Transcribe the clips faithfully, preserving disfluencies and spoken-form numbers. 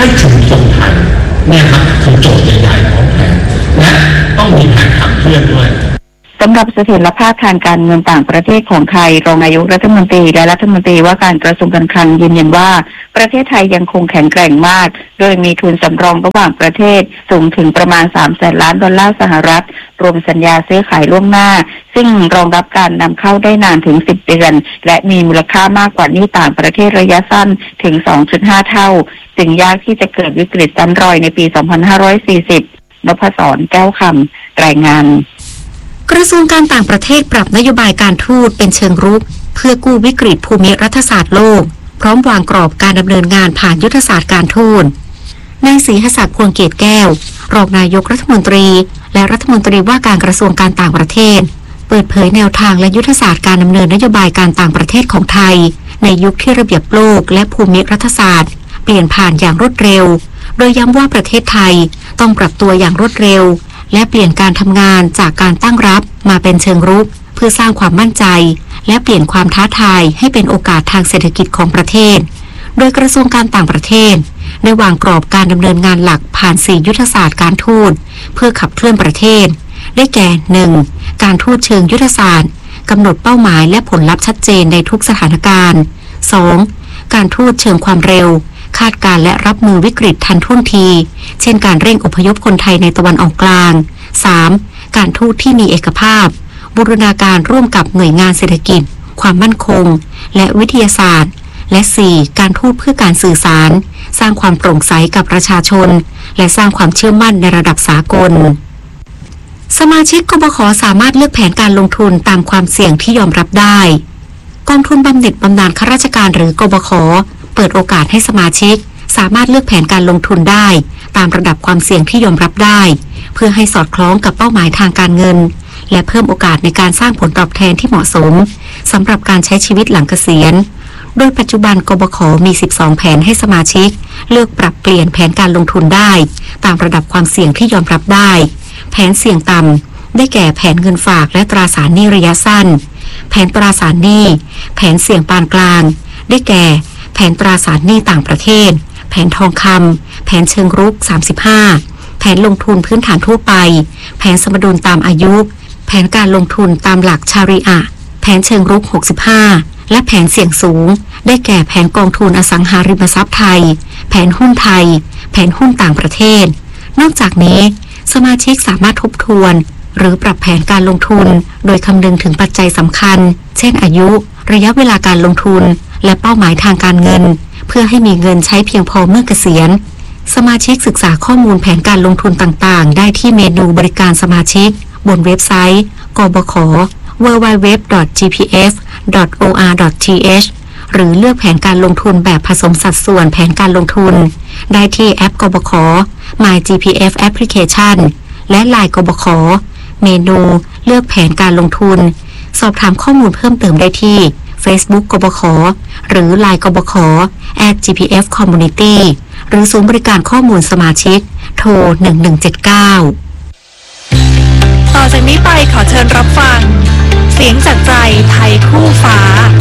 ให้ชุมชนไทยเนี่ยครับคือโจทย์ใหญ่ๆของแผนและต้องมีแผนขับเคลื่อนด้วยสำหรับเสถียรภาพทางการเงินต่างประเทศของไทยรองนายกรัฐมนตรีและรัฐมนตรีว่าการกระทรวงการคลังยืนยันว่าประเทศไทยยังคงแข็งแกร่งมากโดยมีทุนสำรองระหว่างประเทศสูงถึงประมาณสามแสนล้านดอลลาร์สหรัฐรวมสัญญาซื้อขายล่วงหน้าซึ่งรองรับการนำเข้าได้นานถึงสิบเดือนและมีมูลค่ามากกว่าหนี้ต่างประเทศระยะสั้นถึง สองจุดห้า เท่าจึงยากที่จะเกิดวิกฤตซ้ำรอยในปี สองพันห้าร้อยสี่สิบ นพศร แก้วคำรายงานกระทรวงการต่างประเทศปรับนโยบายการทูตเป็นเชิงรุกเพื่อกู้วิกฤตภูมิรัฐศาสตร์โลกพร้อมวางกรอบการดำเนินงานผ่านยุทธศาสตร์การทูตนายศรีหศักดิ์พวงเกตแก้วรองนายกรัฐมนตรีและรัฐมนตรีว่าการกระทรวงการต่างประเทศเปิดเผยแนวทางและยุทธศาสตร์การดำเนินนโยบายการต่างประเทศของไทยในยุคที่ระเบียบโลกและภูมิรัฐศาสตร์เปลี่ยนผ่านอย่างรวดเร็วโดยย้ำว่าประเทศไทยต้องปรับตัวอย่างรวดเร็วและเปลี่ยนการทำงานจากการตั้งรับมาเป็นเชิงรุกเพื่อสร้างความมั่นใจและเปลี่ยนความท้าทายให้เป็นโอกาสทางเศรษฐกิจของประเทศโดยกระทรวงการต่างประเทศได้วางกรอบการดำเนินงานหลักผ่านสี่ยุทธศาสตร์การทูตเพื่อขับเคลื่อนประเทศได้แก่ หนึ่ง การทูตเชิงยุทธศาสตร์กำหนดเป้าหมายและผลลัพธ์ชัดเจนในทุกสถานการณ์ สอง การทูตเชิงความเร็วคาดการและรับมือวิกฤตทันท่วงทีเช่นการเร่งอพยพคนไทยในตะวันออกกลาง สาม การทูตที่มีเอกภาพบูรณาการร่วมกับหน่วยงานเศรษฐกิจความมั่นคงและวิทยาศาสตร์และ สี่ การทูตเพื่อการสื่อสารสร้างความโปร่งใสกับประชาชนและสร้างความเชื่อมั่นในระดับสากลสมาชิกกบข.สามารถเลือกแผนการลงทุนตามความเสี่ยงที่ยอมรับได้กองทุนบำเหน็จบำนาญข้าราชการหรือกบข.เปิดโอกาสให้สมาชิกสามารถเลือกแผนการลงทุนได้ตามระดับความเสี่ยงที่ยอมรับได้เพื่อให้สอดคล้องกับเป้าหมายทางการเงินและเพิ่มโอกาสในการสร้างผลตอบแทนที่เหมาะสมสำหรับการใช้ชีวิตหลังเกษียณโดยปัจจุบันกบข.มีสิบสองแผนให้สมาชิกเลือกปรับเปลี่ยนแผนการลงทุนได้ตามระดับความเสี่ยงที่ยอมรับได้แผนเสี่ยงต่ำได้แก่แผนเงินฝากและตราสารหนี้ระยะสั้นแผนตราสารหนี้แผนเสี่ยงปานกลางได้แก่แผนตราสารหนี้ต่างประเทศแผนทองคำแผนเชิงรุกสามสิบห้าแผนลงทุนพื้นฐานทั่วไปแผนสมดุลตามอายุแผนการลงทุนตามหลักชาริอะห์แผนเชิงรุกหกสิบห้าและแผนเสี่ยงสูงได้แก่แผนกองทุนอสังหาริมทรัพย์ไทยแผนหุ้นไทยแผนหุ้นต่างประเทศนอกจากนี้สมาชิกสามารถทบทวนหรือปรับแผนการลงทุนโดยคำนึงถึงปัจจัยสำคัญเช่นอายุระยะเวลาการลงทุนและเป้าหมายทางการเงินเพื่อให้มีเงินใช้เพียงพอเมื่อเกษียณสมาชิกศึกษาข้อมูลแผนการลงทุนต่างๆได้ที่เมนูบริการสมาชิกบนเว็บไซต์กบข ดับเบิลยู ดับเบิลยู ดับเบิลยู ดอท จี พี เอฟ ดอท โอ อาร์ ดอท ที เอช หรือเลือกแผนการลงทุนแบบผสมสัดส่วนแผนการลงทุนได้ที่แอปกบข My จี พี เอฟ Application และ ไลน์ กบข เมนูเลือกแผนการลงทุนสอบถามข้อมูลเพิ่มเติมได้ที่ Facebook กบข หรือ ไลน์ กบข แอท จี พี เอฟ Community หรือศูนย์บริการข้อมูลสมาชิกโทรหนึ่งหนึ่งเจ็ดเก้าต่อจากนี้ไปขอเชิญรับฟังเสียงจากใจไทยคู่ฟ้า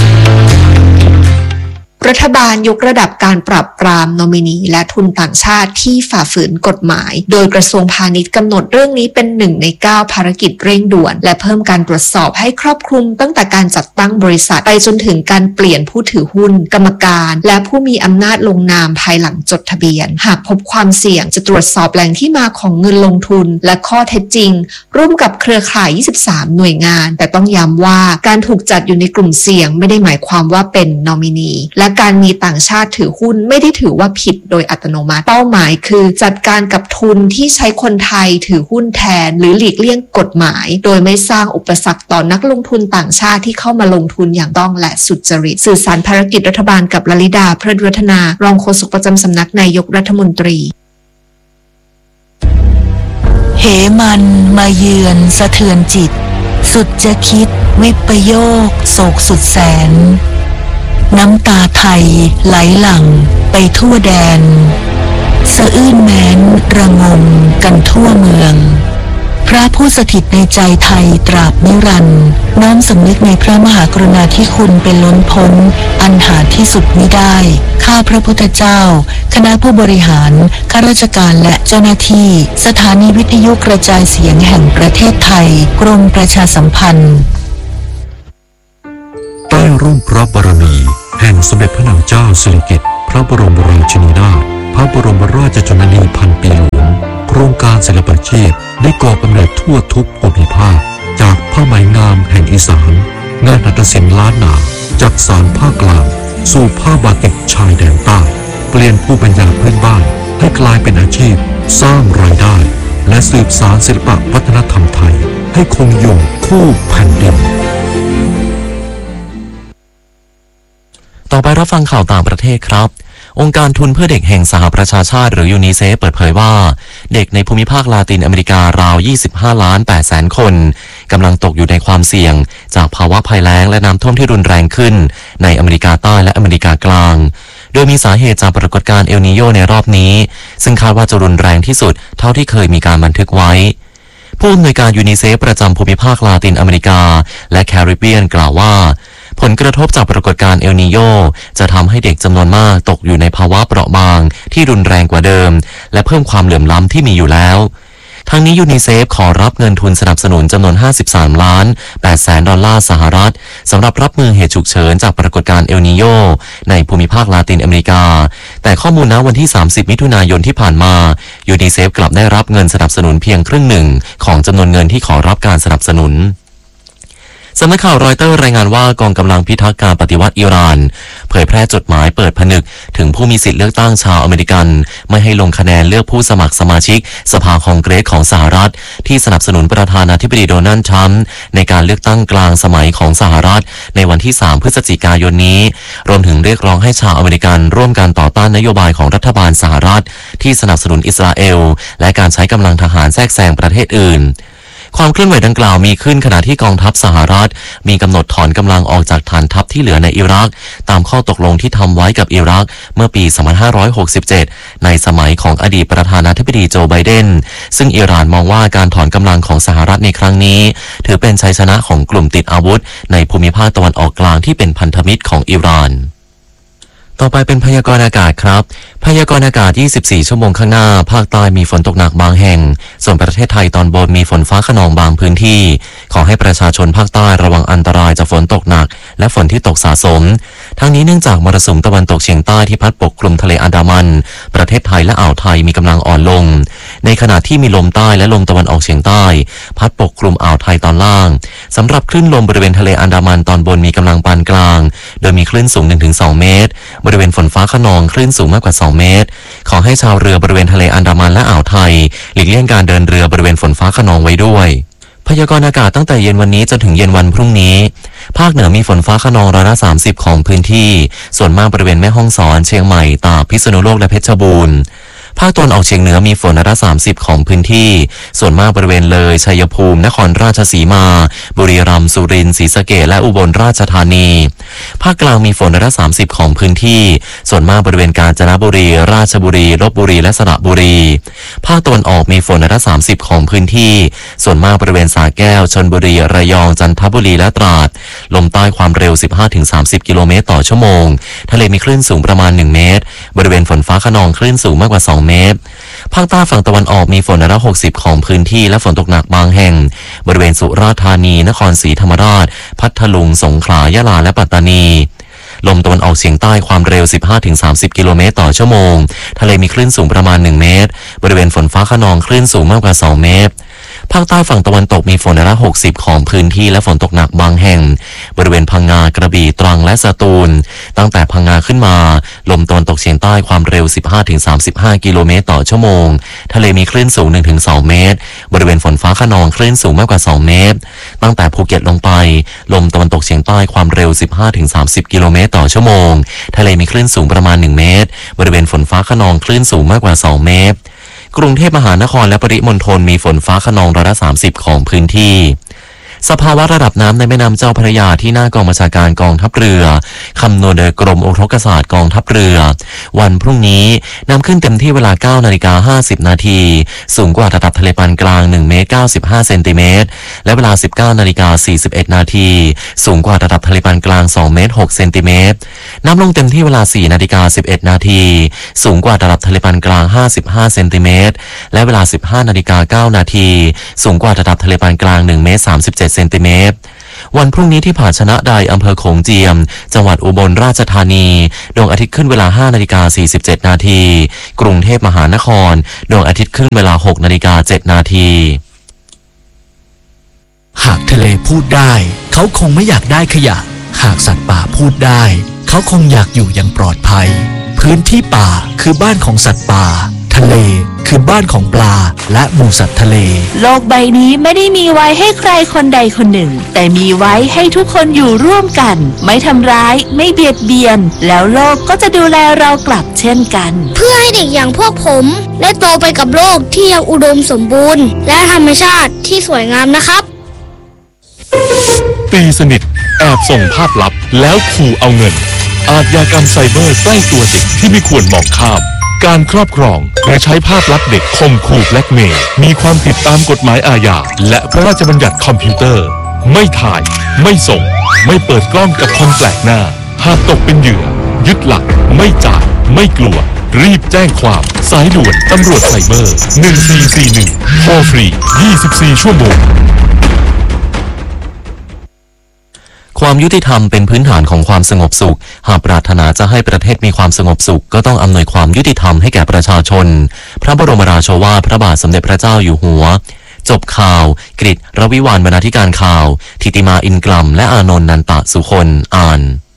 รัฐบาลยกระดับการปราบปรามนอมินีและทุนต่างชาติที่ฝ่าฝืนกฎหมายโดยกระทรวงพาณิชย์กำหนดเรื่องนี้เป็นหนึ่งในเก้าภารกิจเร่งด่วนและเพิ่มการตรวจสอบให้ครอบคลุมตั้งแต่การจัดตั้งบริษัทไปจนถึงการเปลี่ยนผู้ถือหุ้นกรรมการและผู้มีอำนาจลงนามภายหลังจดทะเบียนหากพบความเสี่ยงจะตรวจสอบแหล่งที่มาของเงินลงทุนและข้อเท็จจริงร่วมกับเครือข่ายยี่สิบสามหน่วยงานแต่ต้องย้ำว่าการถูกจัดอยู่ในกลุ่มเสี่ยงไม่ได้หมายความว่าเป็นนอมินีและการมีต่างชาติถือหุ้นไม่ได้ถือว่าผิดโดยอัตโนมัติเป้าหมายคือจัดการกับทุนที่ใช้คนไทยถือหุ้นแทนหรือหลีกเลี่ยงกฎหมายโดยไม่สร้างอุปสรรคต่อนักลงทุนต่างชาติที่เข้ามาลงทุนอย่างต้องและสุจริตสื่อสารภารกิจรัฐบาลกับลลิดาพฤวัฒนารองโฆษกประจำสำนักนายกรัฐมนตรีเหมันมาเยือนสะเทือนจิตสุดจะคิดวิปโยคโศกสุดแสนน้ำตาไทยไหลหลั่งไปทั่วแดนสะอื้นแม้นระงมกันทั่วเมืองพพระผู้สถิตในใจไทยตราบนิรันดร์น้อมสำนึกในพระมหากรุณาธิคุณเป็นล้นพ้นอันหาที่สุดมิได้ข้าพระพุทธเจ้าคณะผู้บริหารข้าราชการและเจ้าหน้าที่สถานีวิทยุกระจายเสียงแห่งประเทศไทยกรมประชาสัมพันธ์ใต้ร่มพระบารมีแห่งสมเด็จพระนางเจ้าสิริกิติ์พระบรมราชินีนาถพระบรมราชชนนีพันปีหลวงโครงการศิลปาชีพได้ก่อกำเนิดทั่วทุกภูมิภาคจากผ้าไหมงามแห่งอีสานงานหัตถศิลป์ล้านนาจากสานภาคกลางสู่ผ้าบาติกชายแดนใต้เปลี่ยนภูมิปัญญาพื้นบ้านให้กลายเป็นอาชีพสร้างรายได้และสืบสานศิลปวัฒนธรรมไทยให้คงอยู่คู่แผ่นดินต่อไปรับฟังข่าวต่างประเทศครับองค์การทุนเพื่อเด็กแห่งสหประชาชาติหรือยูนิเซฟเปิดเผยว่าเด็กในภูมิภาคลาตินอเมริการาวยี่สิบห้าล้านแปดแสนคนกำลังตกอยู่ในความเสี่ยงจากภาวะภัยแล้งและน้ำท่วมที่รุนแรงขึ้นในอเมริกาใต้และอเมริกากลางโดยมีสาเหตุจากปรากฏการณ์เอลนีโญในรอบนี้ซึ่งคาดว่าจะรุนแรงที่สุดเท่าที่เคยมีการบันทึกไว้ผู้อำนวยการยูนิเซฟประจำภูมิภาคลาตินอเมริกาและแคริบเบียนกล่าวว่าผลกระทบจากปรากฏการณ์เอลนีโญจะทำให้เด็กจำนวนมากตกอยู่ในภาวะเปราะบางที่รุนแรงกว่าเดิมและเพิ่มความเหลื่อมล้ำที่มีอยู่แล้วทั้งนี้ยูนิเซฟขอรับเงินทุนสนับสนุนจำนวนห้าสิบสามล้านแปดแสนดอลลาร์สหรัฐสำหรับรับมือเหตุฉุกเฉินจากปรากฏการณ์เอลนีโญในภูมิภาคลาตินอเมริกาแต่ข้อมูลณวันที่สามสิบมิถุนายนที่ผ่านมายูนิเซฟกลับได้รับเงินสนับสนุนเพียงครึ่งหนึ่งของจำนวนเงินที่ขอรับการสนับสนุนสำนักข่าวรอยเตอร์รายงานว่ากองกำลังพิทักษ์การปฏิวัติอิหร่านเผยแพร่จดหมายเปิดผนึกถึงผู้มีสิทธิเลือกตั้งชาวอเมริกันไม่ให้ลงคะแนนเลือกผู้สมัครสมาชิกสภาคองเกรสของสหรัฐที่สนับสนุนประธานาธิบดีโดนัลด์ทรัมป์ในการเลือกตั้งกลางสมัยของสหรัฐในวันที่สามพฤศจิกายนนี้รวมถึงเรียกร้องให้ชาวอเมริกันร่วมกันต่อต้านนโยบายของรัฐบาลสหรัฐที่สนับสนุนอิสราเอลและการใช้กำลังทหารแทรกแซงประเทศอื่นความเคลื่อนไหวดังกล่าวมีขึ้นขณะที่กองทัพสหรัฐมีกำหนดถอนกำลังออกจากฐานทัพที่เหลือในอิรักตามข้อตกลงที่ทำไว้กับอิรักเมื่อปีสองพันห้าร้อยหกสิบเจ็ดในสมัยของอดีตประธานาธิบดีโจไบเดนซึ่งอิหร่านมองว่าการถอนกำลังของสหรัฐในครั้งนี้ถือเป็นชัยชนะของกลุ่มติดอาวุธในภูมิภาคตะวันออกกลางที่เป็นพันธมิตรของอิหร่านต่อไปเป็นพยากรณ์อากาศครับพยากรณ์อากาศยี่สิบสี่ชั่วโมงข้างหน้าภาคใต้มีฝนตกหนักบางแห่งส่วนประเทศไทยตอนบนมีฝนฟ้าคะนองบางพื้นที่ขอให้ประชาชนภาคใต้ระวังอันตรายจากฝนตกหนักและฝนที่ตกสะสมทั้งนี้เนื่องจากมรสุมตะวันตกเฉียงใต้ที่พัดปกคลุมทะเลอันดามันประเทศไทยและอ่าวไทยมีกำลังอ่อนลงในขณะที่มีลมใต้และลมตะวันออกเฉียงใต้พัดปกคลุมอ่าวไทยตอนล่างสำหรับคลื่นลมบริเวณทะเลอันดามันตอนบนมีกำลังปานกลางโดยมีคลื่นสูง หนึ่งถึงสอง เมตรบริเวณฝนฟ้าคะนองคลื่นสูงมากกว่าสองเมตรขอให้ชาวเรือบริเวณทะเลอันดามันและอ่าวไทยหลีกเลี่ยงการเดินเรือบริเวณฝนฟ้าคะนองไว้ด้วยพยากรณ์อากาศตั้งแต่เย็นวันนี้จนถึงเย็นวันพรุ่งนี้ภาคเหนือมีฝนฟ้าคะนองร้อยละสามสิบของพื้นที่ส่วนมากบริเวณแม่ฮ่องสอนเชียงใหม่ตากพิษณุโลกและเพชรบูรณ์ภาคตะวันออกเฉียงเหนือมีฝนร้อยละสามสิบของพื้นที่ส่วนมากบริเวณเลยชัยภูมินครราชสีมาบุรีรัมย์สุรินทร์ศรีสะเกษและอุบลราชธานีภาคกลางมีฝนร้อยละสามสิบของพื้นที่ส่วนมากบริเวณกาญจนบุรีราชบุรีลพบุรีและสระบุรีภาคตะวันออกมีฝนร้อยละสามสิบของพื้นที่ส่วนมากบริเวณสระแก้วชลบุรีระยองจันทบุรีและตราดลมใต้ความเร็ว สิบห้าถึงสามสิบ กิโลเมตรต่อชั่วโมงทะเลมีคลื่นสูงประมาณหนึ่งเมตรบริเวณฝนฟ้าคะนองคลื่นสูงมากกว่าสองเมตรภาคใต้ฝั่งตะวันออกมีฝนร้อยละหกสิบของพื้นที่และฝนตกหนักบางแห่งบริเวณสุราษฎร์ธานีนครศรีธรรมราชพัทลุงสงขลายะลาและปัตตานีลมตะวันออกเฉียงใต้ความเร็ว สิบห้าถึงสามสิบ กิโลเมตรต่อชั่วโมงทะเลมีคลื่นสูงประมาณหนึ่งเมตรบริเวณฝนฟ้าคะนองคลื่นสูงมากกว่าสองเมตรภาคใต้ฝั่งตะวันตกมีฝนร้อยละหกสิบของพื้นที่และฝนตกหนักบางแห่งบริเวณพังงากระบี่ตรังและสตูลตั้งแต่พังงาขึ้นมาลมตะวันตกเฉียงใต้ความเร็ว สิบห้าถึงสามสิบห้า กิโลเมตรต่อชั่วโมงทะเลมีคลื่นสูง หนึ่งถึงสอง เมตรบริเวณฝนฟ้าคะนองคลื่นสูงมากกว่าสองเมตรตั้งแต่ภูเก็ตลงไปลมตะวันตกเฉียงใต้ความเร็ว สิบห้าถึงสามสิบ กิโลเมตรต่อชั่วโมงทะเลมีคลื่นสูงประมาณหนึ่งเมตรบริเวณฝนฟ้าคะนองคลื่นสูงมากกว่าสองเมตรกรุงเทพมหานครและปริมณฑลมีฝนฟ้าคะนองร้อยละสามสิบของพื้นที่สภาวะระดับน้ำในแม่น้ำเจ้าพระยาที่หน้ากองบัญชาการกองทัพเรือคำนวณโดยกรมอุทกศาสตร์กองทัพเรือวันพรุ่งนี้น้ำขึ้นเต็มที่เวลา เก้านาฬิกาห้าสิบนาทีสูงกว่าระดับทะเลปานกลางหนึ่งเมตรเก้าสิบห้าเซนติเมตรและเวลา สิบเก้านาฬิกาสี่สิบเอ็ดนาทีสูงกว่าระดับทะเลปานกลางสองเมตรหกเซนติเมตรน้ำลงเต็มที่เวลา สี่นาฬิกาสิบเอ็ดนาทีสูงกว่าระดับทะเลปานกลางห้าสิบห้าเซนติเมตรและเวลา สิบห้านาฬิกาเก้านาทีสูงกว่าระดับทะเลปานกลางหนึ่งเมตรสามสิบเจ็ดเซนติเมตรวันพรุ่งนี้ที่ผาชนะใดอำเภอโขงเจียมจังหวัดอุบลราชธานีดวงอาทิตย์ขึ้นเวลา ห้านาฬิกาสี่สิบเจ็ดนาทีกรุงเทพมหานครดวงอาทิตย์ขึ้นเวลา หกนาฬิกาเจ็ดนาทีหากทะเลพูดได้เขาคงไม่อยากได้ขยะหากสัตว์ป่าพูดได้เขาคงอยากอยู่อย่างปลอดภัยพื้นที่ป่าคือบ้านของสัตว์ป่าทะเลคือบ้านของปลาและหมูสัตว์ทะเลโลกใบนี้ไม่ได้มีไว้ให้ใครคนใดคนหนึ่งแต่มีไว้ให้ทุกคนอยู่ร่วมกันไม่ทำร้ายไม่เบียดเบียนแล้วโลกก็จะดูแลเรากลับเช่นกันเพื่อให้เด็กอย่างพวกผมได้โตไปกับโลกที่ยังอุดมสมบูรณ์และธรรมชาติที่สวยงามนะครับตีสนิทแอบส่งภาพลับแล้วขู่เอาเงินอาชญากรรมไซเบอร์ใกล้ตัวเด็กที่ไม่ควรมองข้ามการครอบครองหรือใช้ภาพลับเด็กข่มขู่แบล็กเมย์มีความผิดตามกฎหมายอาญาและพระราชบัญญัติคอมพิวเตอร์ไม่ถ่ายไม่ส่งไม่เปิดกล้องกับคนแปลกหน้าหากตกเป็นเหยื่อยึดหลักไม่จ่ายไม่กลัวรีบแจ้งความสายด่วนตำรวจไซเบอร์หนึ่งสี่สี่หนึ่งโทรฟรียี่สิบสี่ชั่วโมงความยุติธรรมเป็นพื้นฐานของความสงบสุขหากปรารถนาจะให้ประเทศมีความสงบสุขก็ต้องอำนวยความยุติธรรมให้แก่ประชาชนพระบรมราโชวาทพระบาทสมเด็จพระเจ้าอยู่หัวจบข่าวกฤษ รวิวรรณบรรณาธิการข่าวธิติมาอินกลัมและอานนท์นันตะสุคนอ่าน